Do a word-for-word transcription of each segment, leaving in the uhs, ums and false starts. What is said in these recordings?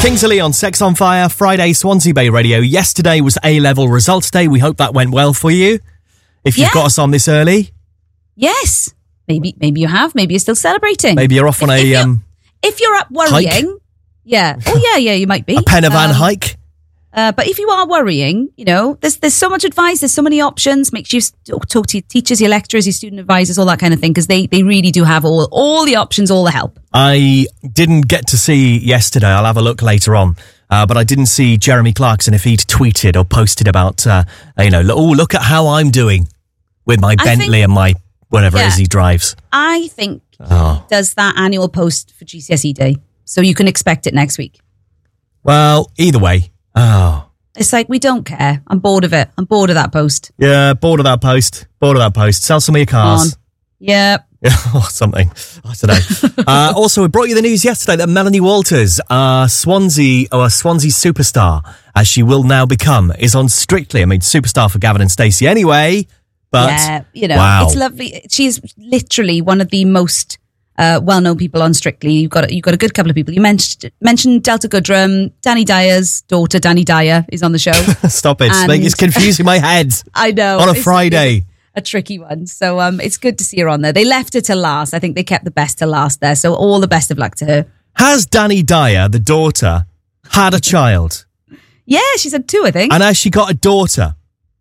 Kingsley on Sex on Fire, Friday, Swansea Bay Radio. Yesterday was A-level results day. We hope that went well for you. If you've Yeah. got us on this early, Yes. Maybe maybe you have. Maybe you're still celebrating. maybe you're off on If- if a you're- um, If you're up worrying, yeah. Oh, yeah, yeah, you might be. a Penavan Um, hike. Uh, but if you are worrying, you know, there's there's so much advice, there's so many options. Make sure you talk to your teachers, your lecturers, your student advisors, all that kind of thing, because they, they really do have all all the options, all the help. I didn't get to see yesterday. I'll have a look later on. Uh, but I didn't see Jeremy Clarkson if he'd tweeted or posted about, uh, you know, oh, look at how I'm doing with my I Bentley think- and my whatever it Yeah. is he drives. I think Oh. he does that annual post for G C S E Day, so you can expect it next week. Well, either way. Oh. It's like, we don't care. I'm bored of it. I'm bored of that post. Yeah, bored of that post. Bored of that post. Sell some of your Come on. cars. Yeah. Yeah, or something. I don't know. uh, also, we brought you the news yesterday that Melanie Walters, uh, Swansea, or Swansea superstar, as she will now become, is on Strictly. I mean, superstar for Gavin and Stacey anyway, but yeah, you know, wow. it's lovely. She's literally one of the most uh, well-known people on Strictly. You've got you've got a good couple of people. You mentioned mentioned Delta Goodrum, Danny Dyer's daughter, Danny Dyer, is on the show. Stop it. And- Like, it's confusing my head I know on a It's- Friday. it's a tricky one. So um, it's good to see her on there. They left her to last. I think they kept the best to last there. So all the best of luck to her. Has Danny Dyer, the daughter, had a child? Yeah, she's had two, I think. And has she got a daughter?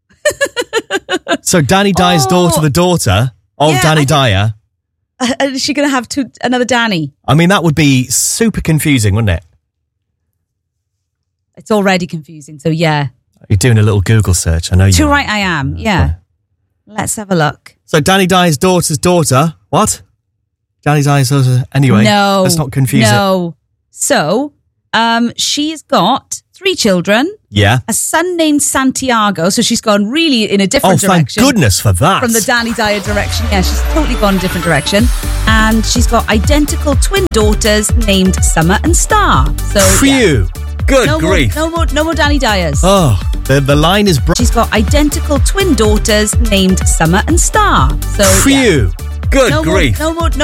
So Danny Dyer's Oh. daughter, the daughter of Yeah, Danny I- Dyer. Uh, is she going to have two, another Danny? I mean, that would be super confusing, wouldn't it? It's already confusing. So yeah. You're doing a little Google search. I know you Too are. right I am. Yeah. Let's have a look. So Danny Dyer's daughter's daughter. What? Danny Dyer's daughter. Anyway, no. let's not confuse it. No. So um, she's got three children, Yeah. a son named Santiago. So she's gone really in a Oh, different thank direction. goodness for that. From the Danny Dyer direction. Yeah, she's totally gone a different direction. And she's got identical twin daughters named Summer and Star. So yeah. Phew. Good no grief. More, no more no more Danny Dyers. Oh, the, the line is... Br- She's got identical twin daughters named Summer and Star. So yeah. Phew. Good no grief. More, no more no